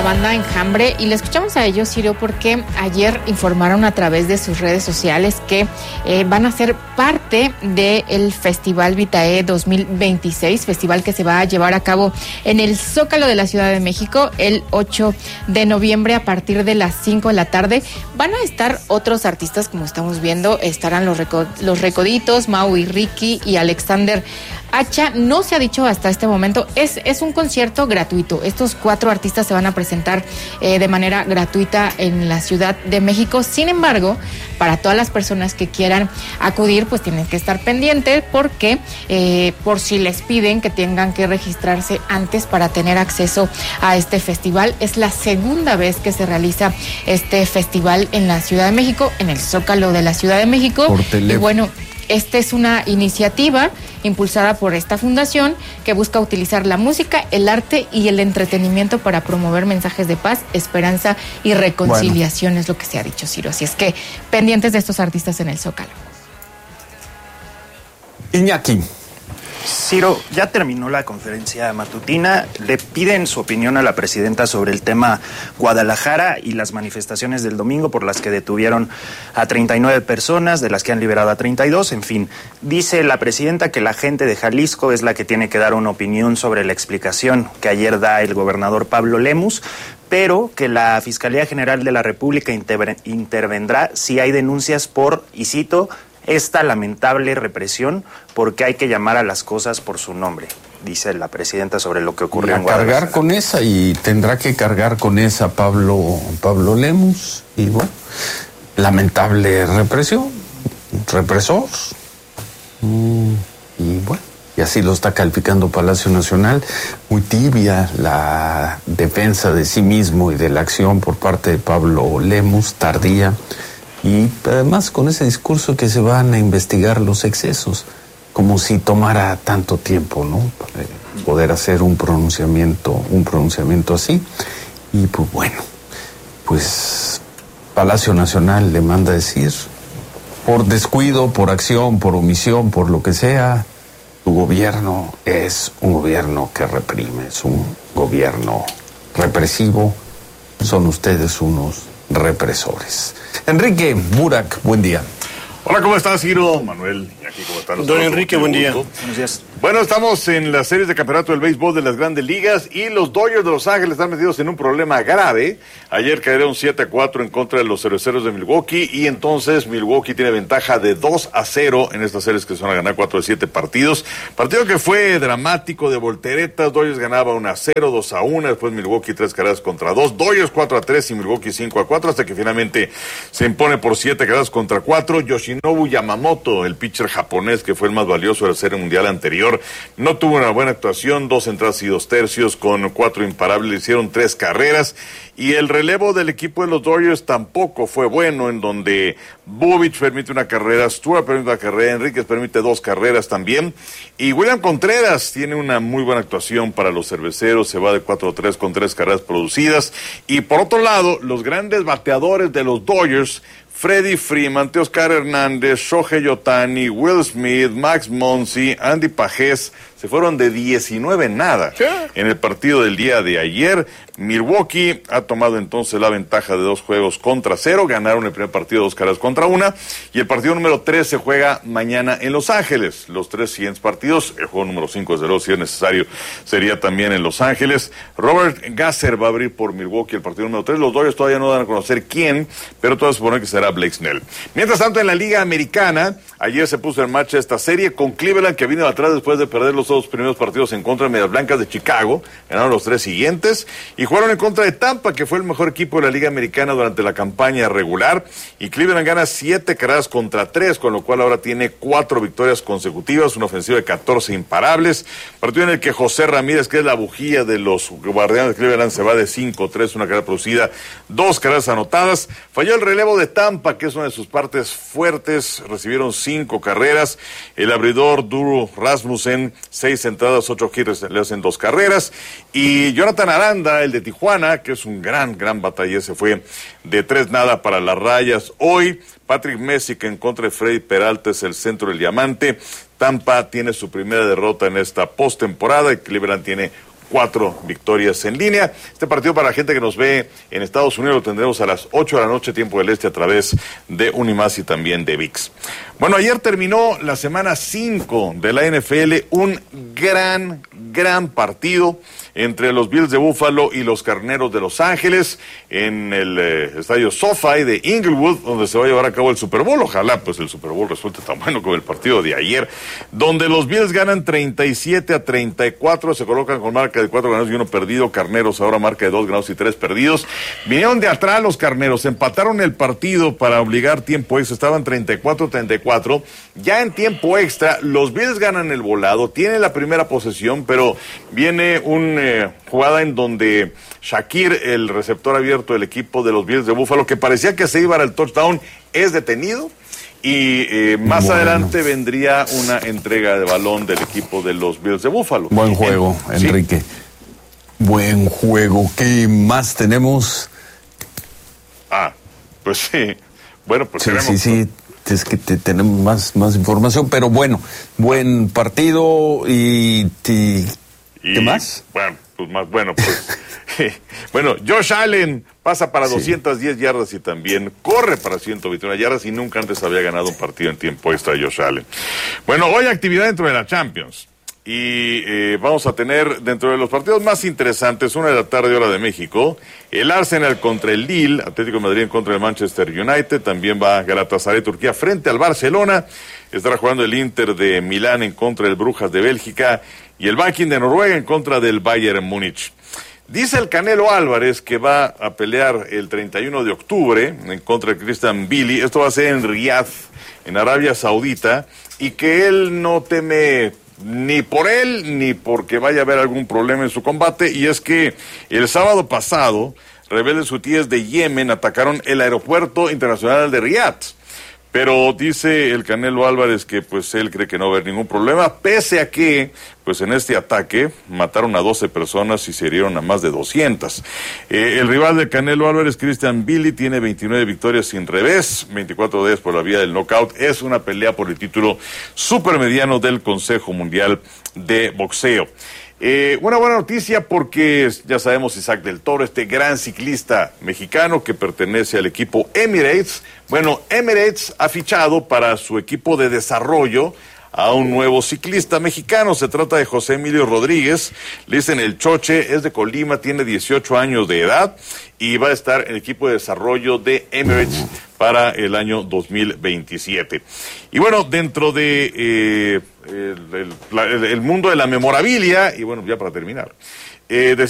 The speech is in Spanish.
banda Enjambre y le escuchamos a ellos, Ciro, porque ayer informaron a través de sus redes sociales que van a ser parte del Festival Vitae 2026, festival que se va a llevar a cabo en el Zócalo de la Ciudad de México el 8 de noviembre a partir de las 5 de la tarde. Van a estar otros artistas, como estamos viendo, estarán los Recoditos, Mau y Ricky y Alexander Hacha. No se ha dicho hasta este momento, es un concierto gratuito. Estos 4 artistas se van a presentar de manera gratuita en la Ciudad de México. Sin embargo, para todas las personas que quieran acudir, pues tienen que estar pendientes porque por si les piden que tengan que registrarse antes para tener acceso a este festival. Es la segunda vez que se realiza este festival en la Ciudad de México, en el Zócalo de la Ciudad de México. Por teléfono. Y bueno, esta es una iniciativa impulsada por esta fundación que busca utilizar la música, el arte y el entretenimiento para promover mensajes de paz, esperanza y reconciliación, es lo que se ha dicho, Ciro. Así es que pendientes de estos artistas en el Zócalo. Iñaki. Ciro, ya terminó la conferencia matutina. Le piden su opinión a la presidenta sobre el tema Guadalajara y las manifestaciones del domingo por las que detuvieron a 39 personas, de las que han liberado a 32. En fin, dice la presidenta que la gente de Jalisco es la que tiene que dar una opinión sobre la explicación que ayer da el gobernador Pablo Lemus, pero que la Fiscalía General de la República intervendrá si hay denuncias por, y cito, esta lamentable represión, porque hay que llamar a las cosas por su nombre, dice la presidenta sobre lo que ocurrió en Guadalajara. Cargar con esa, y tendrá que cargar con esa Pablo Lemus, y bueno, lamentable represión, represor, y bueno, y así lo está calificando Palacio Nacional. Muy tibia la defensa de sí mismo y de la acción por parte de Pablo Lemus, tardía. Y además con ese discurso que se van a investigar los excesos, como si tomara tanto tiempo, ¿no? Poder hacer un pronunciamiento así. Y pues bueno, pues Palacio Nacional le manda a decir, por descuido, por acción, por omisión, por lo que sea, tu gobierno es un gobierno que reprime, es un gobierno represivo, son ustedes unos represores. Enrique Burak, buen día. Hola, ¿cómo estás, Ciro? Manuel, y aquí, ¿cómo están? Don Enrique, buen día. Buenos días. Bueno, estamos en las series de campeonato del béisbol de las Grandes Ligas y los Dodgers de Los Ángeles están metidos en un problema grave. Ayer cayeron 7-4 en contra de los Cerveceros de Milwaukee y entonces Milwaukee tiene ventaja de 2-0 en estas series que se van a ganar 4 de 7 partidos. Partido que fue dramático, de volteretas. Dodgers ganaba 1-0, 2-1, después Milwaukee 3 carreras contra 2, Dodgers 4-3 y Milwaukee 5-4, hasta que finalmente se impone por 7 carreras contra 4. Yoshinobu Yamamoto, el pitcher japonés que fue el más valioso de la Serie Mundial anterior, no tuvo una buena actuación, 2 entradas y 2 tercios con 4 imparables, le hicieron 3 carreras. Y el relevo del equipo de los Dodgers tampoco fue bueno, en donde Bubic permite una carrera, Stewart permite una carrera, Enríquez permite 2 carreras también. Y William Contreras tiene una muy buena actuación para los Cerveceros, se va de 4-3 con 3 carreras producidas. Y por otro lado, los grandes bateadores de los Dodgers, Freddie Freeman, Teoscar Hernández, Shohei Ohtani, Will Smith, Max Muncy, Andy Pajés, se fueron de 19-0 en el partido del día de ayer. Milwaukee ha tomado entonces la ventaja de 2 juegos contra 0, ganaron el primer partido 2 carreras contra 1, y el partido número 3 se juega mañana en Los Ángeles. Los 3 siguientes partidos, el juego número 5 desde luego, si es necesario, sería también en Los Ángeles. Robert Gasser va a abrir por Milwaukee el partido número 3, los Dodgers todavía no dan a conocer quién, pero todo se supone que será Blake Snell. Mientras tanto, en la Liga Americana, ayer se puso en marcha esta serie con Cleveland, que vino atrás después de perder los 2 primeros partidos en contra de Medias Blancas de Chicago, ganaron los 3 siguientes, y jugaron en contra de Tampa, que fue el mejor equipo de la Liga Americana durante la campaña regular, y Cleveland gana 7 carreras contra 3, con lo cual ahora tiene 4 victorias consecutivas, una ofensiva de 14 imparables, partido en el que José Ramírez, que es la bujía de los Guardianes de Cleveland, se va de 5-3, una carrera producida, 2 carreras anotadas. Falló el relevo de Tampa, que es una de sus partes fuertes, recibieron 5 carreras, el abridor Duro Rasmussen, 6 entradas, 8 hits, le hacen 2 carreras, y Jonathan Aranda, el de Tijuana, que es un gran batalla, se fue de 3-0 para las Rayas. Hoy, Patrick Messick en contra de Freddy Peralta es el centro del diamante. Tampa tiene su primera derrota en esta postemporada y Cleveland tiene 4 victorias en línea. Este partido, para la gente que nos ve en Estados Unidos, lo tendremos a las 8 de la noche, tiempo del este, a través de Unimás y también de ViX. Bueno, ayer terminó la semana 5 de la NFL, un gran partido entre los Bills de Buffalo y los Carneros de Los Ángeles en el estadio SoFi de Inglewood, donde se va a llevar a cabo el Super Bowl. Ojalá pues el Super Bowl resulte tan bueno como el partido de ayer, donde los Bills ganan 37-34, se colocan con marca de 4 ganados y 1 perdido. Carneros ahora marca de 2 ganados y 3 perdidos. Vinieron de atrás los Carneros, empataron el partido para obligar tiempo extra, estaban 34-34. Ya en tiempo extra, los Bills ganan el volado, tienen la primera posesión, pero viene una jugada en donde Shakir, el receptor abierto del equipo de los Bills de Buffalo, que parecía que se iba al touchdown, es detenido. Y más adelante vendría una entrega de balón del equipo de los Bills de Buffalo. Buen juego, Enrique. ¿Sí? Buen juego. ¿Qué más tenemos? Pues sí. Bueno, pues sí. Es que tenemos más información, pero bueno, buen partido y ¿qué más? Bueno, Josh Allen pasa para 210 yardas y también corre para 121 yardas, y nunca antes había ganado un partido en tiempo extra Josh Allen. Bueno, hoy actividad dentro de la Champions. Y vamos a tener dentro de los partidos más interesantes, 1 de la tarde, hora de México, el Arsenal contra el Lille, Atlético de Madrid contra el Manchester United, también va Galatasaray Turquía frente al Barcelona, estará jugando el Inter de Milán en contra del Brujas de Bélgica y el Viking de Noruega en contra del Bayern Múnich. Dice el Canelo Álvarez que va a pelear el 31 de octubre en contra de Christian Billy, esto va a ser en Riyadh, en Arabia Saudita, y que él no teme ni por él, ni porque vaya a haber algún problema en su combate, y es que el sábado pasado, rebeldes hutíes de Yemen atacaron el aeropuerto internacional de Riyadh. Pero dice el Canelo Álvarez que pues él cree que no va a haber ningún problema, pese a que pues en este ataque mataron a 12 personas y se hirieron a más de 200. El rival de Canelo Álvarez, Christian Billy, tiene 29 victorias sin revés, 24 de ellas por la vía del knockout. Es una pelea por el título supermediano del Consejo Mundial de Boxeo. Una buena noticia porque ya sabemos Isaac del Toro, este gran ciclista mexicano que pertenece al equipo Emirates. Bueno, Emirates ha fichado para su equipo de desarrollo a un nuevo ciclista mexicano. Se trata de José Emilio Rodríguez, le dicen el Choche, es de Colima, tiene 18 años de edad y va a estar en el equipo de desarrollo de Emirates para el año 2027. Y bueno, dentro de el mundo de la memorabilia, y bueno, ya para terminar,